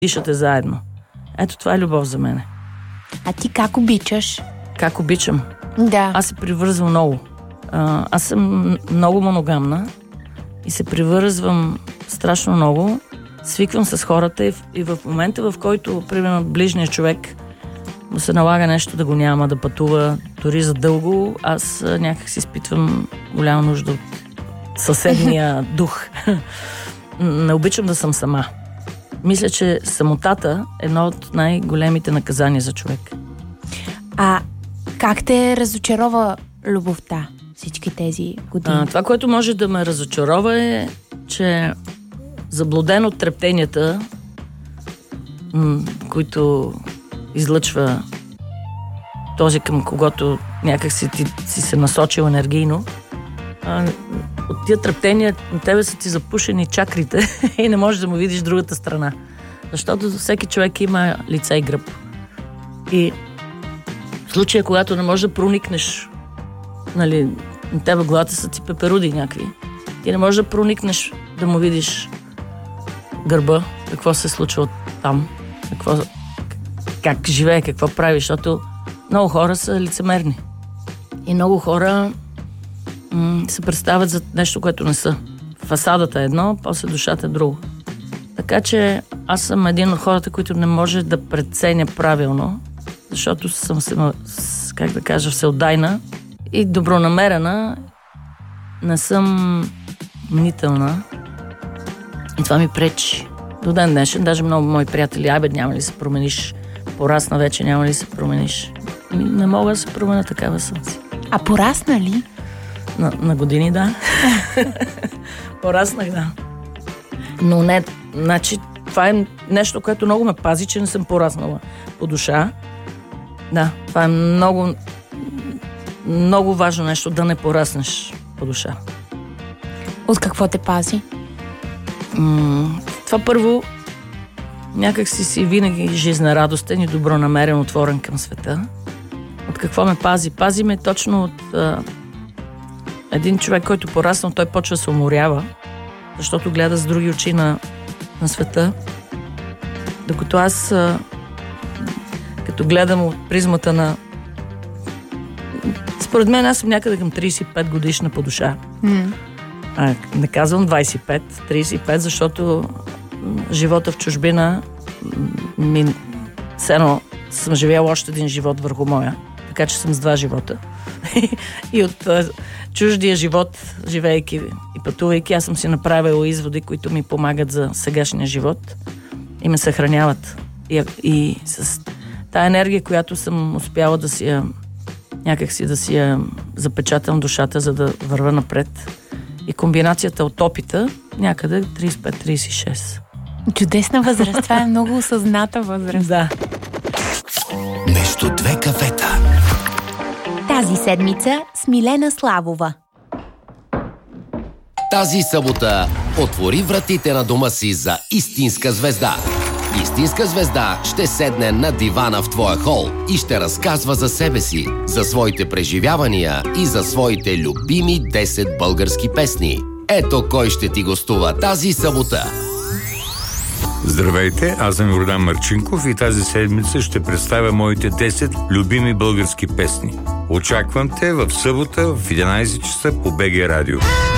дишате заедно. Ето това е любов за мене. А ти как обичаш? Как обичам? Да. Аз се привързвам много. Аз съм много моногамна и се привързвам страшно много. Свиквам с хората и в момента, в който, примерно, ближният човек му се налага нещо да го няма, да пътува дори за дълго, аз някак си изпитвам голяма нужда от съседния дух. Не обичам да съм сама. Мисля, че самотата е едно от най-големите наказания за човек. А как те разочарова любовта всички тези години? Това, което може да ме разочарова е, че заблуден от трептенията, които излъчва този, към когото някак си се насочил енергийно, от тия трептения на тебе са ти запушени чакрите и не можеш да му видиш другата страна. Защото всеки човек има лице и гръб. И в случая, когато не можеш да проникнеш, нали, на тебе главата са ти пеперуди някакви, ти не можеш да проникнеш да му видиш гърба, какво се случва там, как живее, какво прави, защото много хора са лицемерни. И много хора се представят за нещо, което не са. Фасадата е едно, после душата е друго. Така че аз съм един от хората, които не може да преценя правилно, защото съм всеотдайна и добронамерена, не съм мнителна и това ми пречи. До ден днешен, даже много мои приятели, няма ли се промениш, порасна вече, няма ли се промениш. Не мога да се променя, такава съм си. А порасна ли? На години, да. Пораснах, да. Но не, значи, това е нещо, което много ме пази, че не съм пораснала по душа. Да, това е много, много важно нещо, да не пораснеш по душа. От какво те пази? Това първо, някак си винаги жизнерадостен и добронамерен, отворен към света. От какво ме пази? Пази ме точно от един човек, който пораснал, той почва да се уморява, защото гледа с други очи на света. Докато аз, като гледам от призмата на... Според мен аз съм някъде към 35 годишна по душа. Не казвам 25, 35, защото живота в чужбина едно съм живяла още един живот върху моя, така че съм с 2 живота. И от чуждия живот, живеейки и пътувайки, аз съм си направила изводи, които ми помагат за сегашния живот и ме съхраняват. И с тая енергия, която съм успяла да си я някакси да си я запечатам душата, за да върва напред. И комбинацията от опита някъде 35-36. Чудесна възраст. Това е много осъзната възраст. Да. Между 2 кафета. Тази седмица с Милена Славова. Тази събота отвори вратите на дома си за истинска звезда. Истинска звезда ще седне на дивана в твоя хол и ще разказва за себе си, за своите преживявания и за своите любими 10 български песни. Ето кой ще ти гостува тази събота. Здравейте, аз съм Йордан Марчинков и тази седмица ще представя моите 10 любими български песни. Очаквам те в събота в 11 часа по БГ Радио.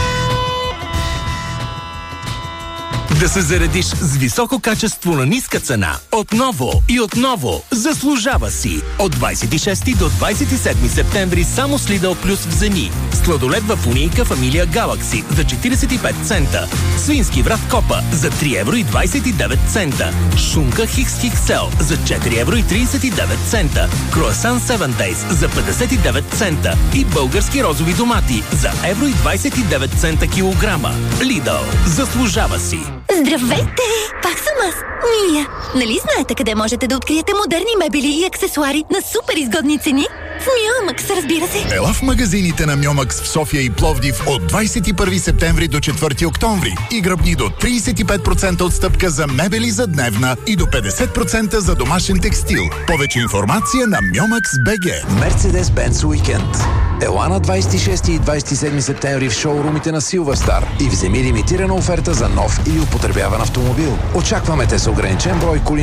Да се заредиш с високо качество на ниска цена. Отново и отново. Заслужава си. От 26 до 27 септември само с Lidl Plus в Земи. Сладоледва фунийка фамилия Galaxy за 45 цента. Свински врат Копа за 3 евро и 29 цента. Шунка XXL за 4 евро и 39 цента. Круасан 7 Days за 59 цента. И български розови домати за евро и 29 цента килограма. Lidl. Заслужава си. Здравейте! Пак съм аз, Мия. Нали знаете къде можете да откриете модерни мебели и аксесуари на супер изгодни цени? В Мьомакс, разбира се. Ела в магазините на Мьомакс в София и Пловдив от 21 септември до 4 октомври и гръбни до 35% отстъпка за мебели за дневна и до 50% за домашен текстил. Повече информация на Myomax.bg. Mercedes-Benz Weekend. Ела на 26 и 27 септември в шоурумите на Силверстар и вземи лимитирана оферта за нов или употребяван автомобил. Очакваме те с ограничен брой коли